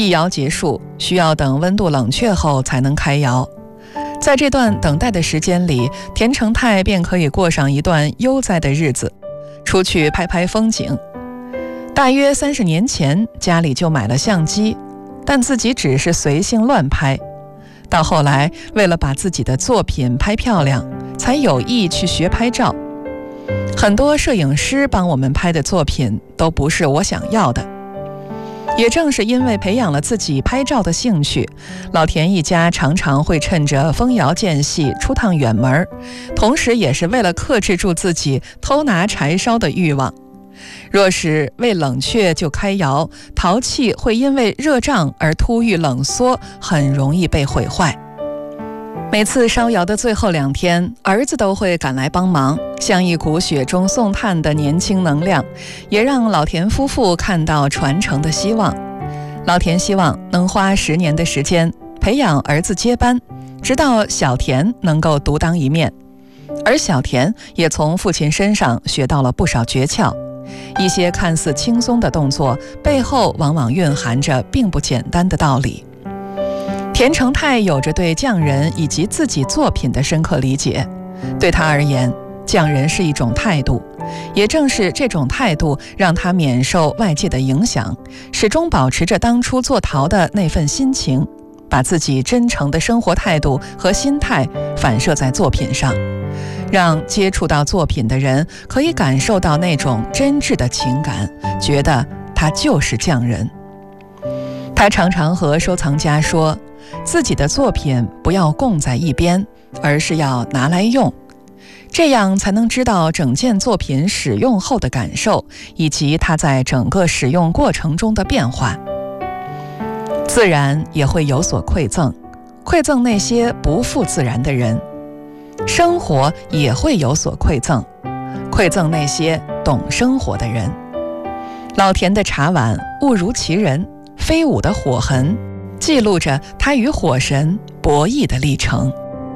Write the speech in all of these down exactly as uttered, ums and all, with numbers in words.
一窑结束，需要等温度冷却后才能开窑。在这段等待的时间里，田成泰便可以过上一段悠哉的日子，出去拍拍风景。大约三十年前，家里就买了相机，但自己只是随性乱拍。到后来，为了把自己的作品拍漂亮，才有意去学拍照。很多摄影师帮我们拍的作品都不是我想要的。也正是因为培养了自己拍照的兴趣，老田一家常常会趁着风摇间隙出趟远门，同时也是为了克制住自己偷拿柴烧的欲望。若是未冷却就开窑，陶器会因为热胀而突遇冷缩，很容易被毁坏。每次烧窑的最后两天，儿子都会赶来帮忙，像一股雪中送炭的年轻能量，也让老田夫妇看到传承的希望。老田希望能花十年的时间培养儿子接班，直到小田能够独当一面。而小田也从父亲身上学到了不少诀窍，一些看似轻松的动作，背后往往蕴含着并不简单的道理。田成泰有着对匠人以及自己作品的深刻理解，对他而言，匠人是一种态度，也正是这种态度让他免受外界的影响，始终保持着当初做陶的那份心情，把自己真诚的生活态度和心态反射在作品上，让接触到作品的人可以感受到那种真挚的情感，觉得他就是匠人。他常常和收藏家说，自己的作品不要供在一边，而是要拿来用，这样才能知道整件作品使用后的感受，以及它在整个使用过程中的变化。自然也会有所馈赠，馈赠那些不负自然的人；生活也会有所馈赠，馈赠那些懂生活的人。老田的茶碗物如其人，飞舞的火痕记录着他与火神博弈的历程。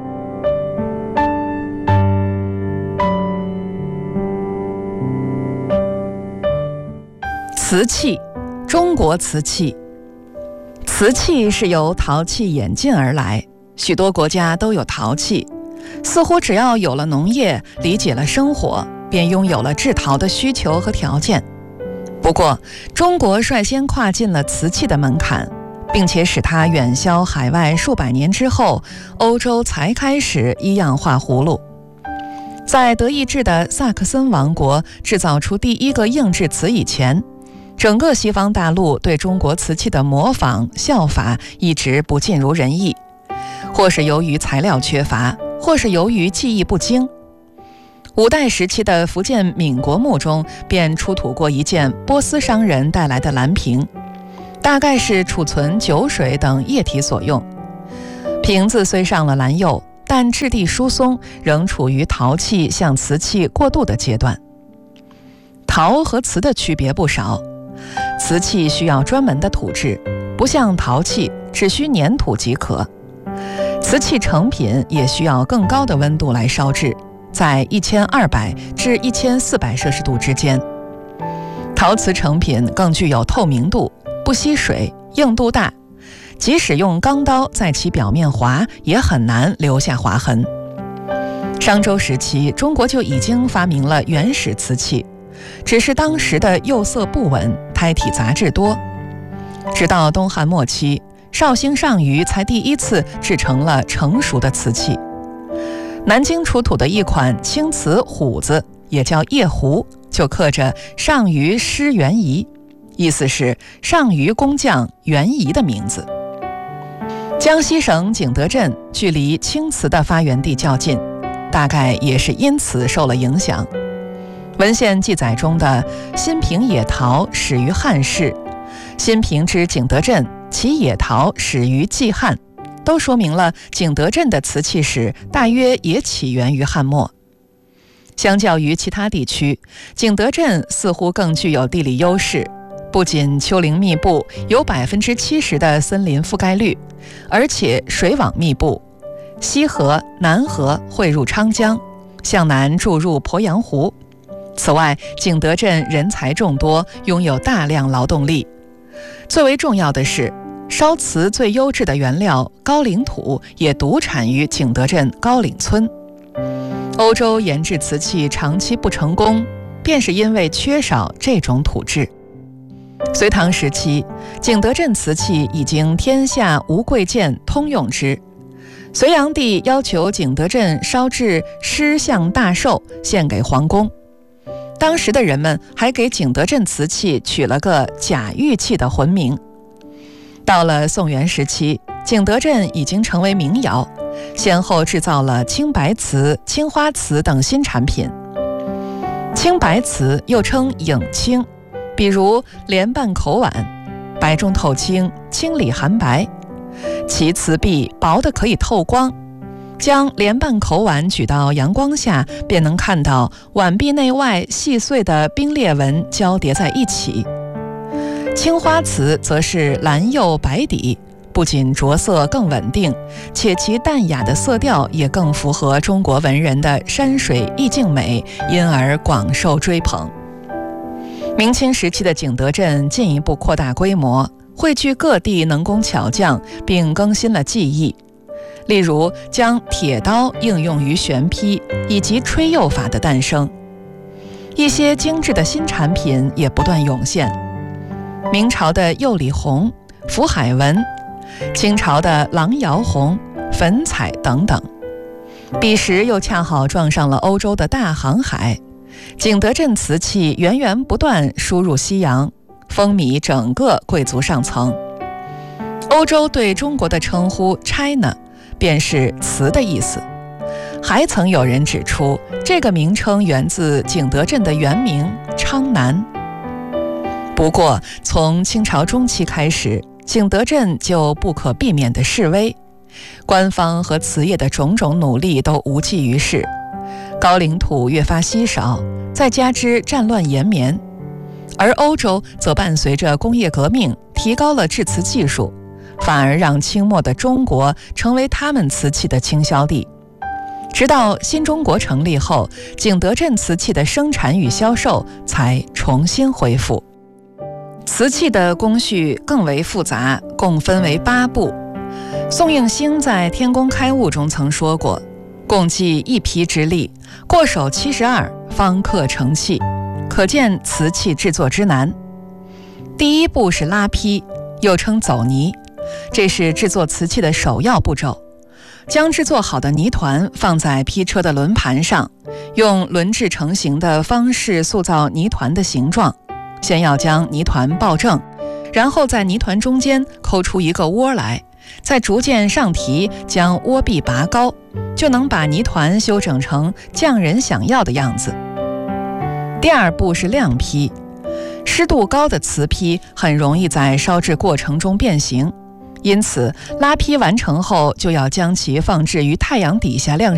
瓷器，中国瓷器。瓷器是由陶器演进而来，许多国家都有陶器，似乎只要有了农业，理解了生活，便拥有了制陶的需求和条件。不过，中国率先跨进了瓷器的门槛，并且使它远销海外数百年之后，欧洲才开始一样画葫芦。在德意志的萨克森王国制造出第一个硬质瓷以前，整个西方大陆对中国瓷器的模仿效法一直不尽如人意，或是由于材料缺乏，或是由于技艺不精。五代时期的福建闽国墓中便出土过一件波斯商人带来的蓝瓶，大概是储存酒水等液体所用。瓶子虽上了蓝釉，但质地疏松，仍处于陶器向瓷器过渡的阶段。陶和瓷的区别不少，瓷器需要专门的土质，不像陶器只需粘土即可。瓷器成品也需要更高的温度来烧制，在一千二百至一千四百摄氏度之间。陶瓷成品更具有透明度，不吸水，硬度大，即使用钢刀在其表面划，也很难留下划痕。商周时期，中国就已经发明了原始瓷器，只是当时的釉色不稳，胎体杂质多。直到东汉末期，绍兴上虞才第一次制成了成熟的瓷器。南京出土的一款青瓷虎子，也叫夜壶，就刻着上虞施元仪，意思是上虞工匠元仪的名字。江西省景德镇距离青瓷的发源地较近，大概也是因此受了影响。文献记载中的新平野陶始于汉世，新平之景德镇，其野陶始于季汉，都说明了景德镇的瓷器史大约也起源于汉末。相较于其他地区，景德镇似乎更具有地理优势，不仅丘陵密布，有百分之七十的森林覆盖率，而且水网密布，西河、南河汇入昌江，向南注入鄱阳湖。此外，景德镇人才众多，拥有大量劳动力。最为重要的是， 烧瓷最优质的原料高岭土也独产于景德镇高岭村。欧洲研制瓷器长期不成功，便是因为缺少这种土质。隋唐时期，景德镇瓷器已经天下无贵贱，通用之。隋炀帝要求景德镇烧制狮象大兽献给皇宫，当时的人们还给景德镇瓷器取了个假玉器的浑名。到了宋元时期，景德镇已经成为名窑，先后制造了青白瓷、青花瓷等新产品。青白瓷又称影青，比如莲瓣口碗，白中透青，青里含白。其瓷壁薄的可以透光，将莲瓣口碗举到阳光下，便能看到碗壁内外细碎的冰裂纹交叠在一起。青花瓷则是蓝釉白底，不仅着色更稳定，且其淡雅的色调也更符合中国文人的山水意境美，因而广受追捧。明清时期的景德镇进一步扩大规模，汇聚各地能工巧匠，并更新了技艺。例如将铁刀应用于旋劈，以及吹釉法的诞生。一些精致的新产品也不断涌现，明朝的釉里红、福海纹，清朝的郎窑红、粉彩等等。彼时又恰好撞上了欧洲的大航海，景德镇瓷器源源不断输入西洋，风靡整个贵族上层。欧洲对中国的称呼 China 便是瓷的意思。还曾有人指出，这个名称源自景德镇的原名昌南。不过从清朝中期开始，景德镇就不可避免的式微，官方和瓷业的种种努力都无济于事，高岭土越发稀少，再加之战乱延绵，而欧洲则伴随着工业革命提高了制瓷技术，反而让清末的中国成为他们瓷器的倾销地。直到新中国成立后，景德镇瓷器的生产与销售才重新恢复。瓷器的工序更为复杂，共分为八步。宋应星在《天工开物》中曾说过，共计一匹之力，过手七十二，方刻成器，可见瓷器制作之难。第一步是拉坯，又称走泥，这是制作瓷器的首要步骤。将制作好的泥团放在坯车的轮盘上，用轮制成型的方式塑造泥团的形状。先要将泥团抱正，然后在泥团中间抠出一个窝来，再逐渐上提，将窝壁拔高，就能把泥团修整成匠人想要的样子。第二步是晾坯，湿度高的瓷坯很容易在烧制过程中变形，因此拉坯完成后就要将其放置于太阳底下晾